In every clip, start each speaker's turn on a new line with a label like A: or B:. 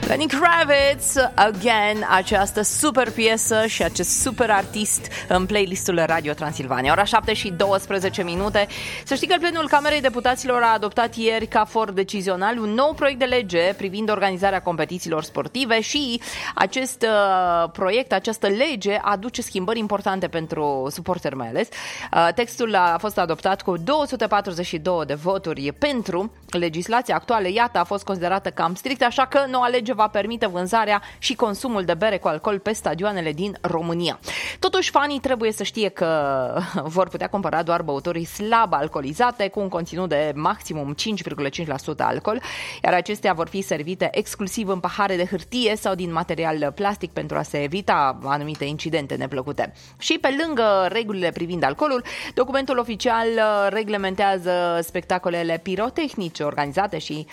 A: Lenny Kravitz, Again, această super piesă și acest super artist în playlistul Radio Transilvania. Ora 7:12. Să știi că plenul Camerei Deputaților a adoptat ieri ca for decizional un nou proiect de lege privind organizarea competițiilor sportive și acest proiect, această lege aduce schimbări importante pentru suporteri mai ales. Textul a fost adoptat cu 242 de voturi pentru. Legislația actuală, iată, a fost considerată cam strict, așa că noua lege va permite vânzarea și consumul de bere cu alcool pe stadioanele din România. Totuși, fanii trebuie să știe că vor putea cumpăra doar băuturi slab alcoolizate cu un conținut de maximum 5,5% alcool, iar acestea vor fi servite exclusiv în pahare de hârtie sau din material plastic pentru a se evita anumite incidente neplăcute. Și pe lângă regulile privind alcoolul, documentul oficial reglementează spectacolele pirotehnice organizate și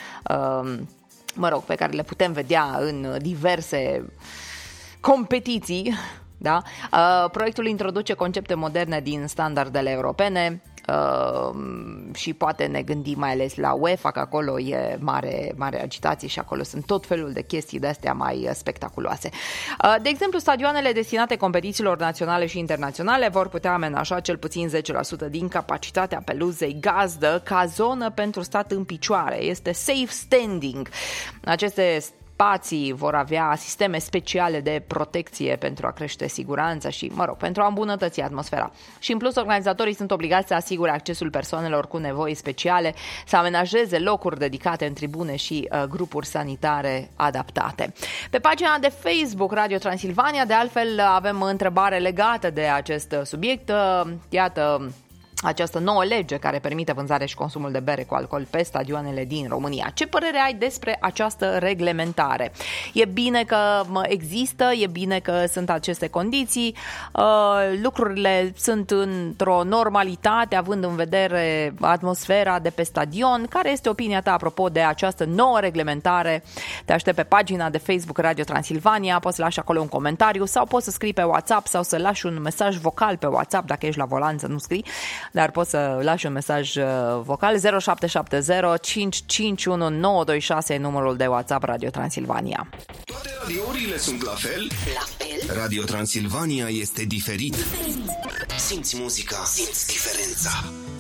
A: pe care le putem vedea în diverse competiții. Da? Proiectul introduce concepte moderne din standardele europene și poate ne gândim mai ales la UEFA, că acolo e mare agitație și acolo sunt tot felul de chestii de-astea mai spectaculoase. De exemplu, stadioanele destinate competițiilor naționale și internaționale vor putea amenaja cel puțin 10% din capacitatea peluzei gazdă ca zonă pentru stat în picioare. Este safe standing. Aceste spații vor avea sisteme speciale de protecție pentru a crește siguranța și, pentru a îmbunătăți atmosfera. Și în plus, organizatorii sunt obligați să asigure accesul persoanelor cu nevoi speciale, să amenajeze locuri dedicate în tribune și grupuri sanitare adaptate. Pe pagina de Facebook Radio Transilvania, de altfel, avem o întrebare legată de acest subiect. Iată, această nouă lege care permite vânzarea și consumul de bere cu alcool pe stadioanele din România. Ce părere ai despre această reglementare? E bine că există, e bine că sunt aceste condiții, lucrurile sunt într-o normalitate având în vedere atmosfera de pe stadion. Care este opinia ta apropo de această nouă reglementare? Te aștept pe pagina de Facebook Radio Transilvania, poți să lași acolo un comentariu sau poți să scrii pe WhatsApp sau să lași un mesaj vocal pe WhatsApp dacă ești la volan, să nu scrii, dar poți să lași un mesaj vocal. 0770 551 926 numărul de WhatsApp Radio Transilvania.
B: Toate radiourile sunt la fel? La fel? Radio Transilvania este diferit. Simți muzica, simți diferența.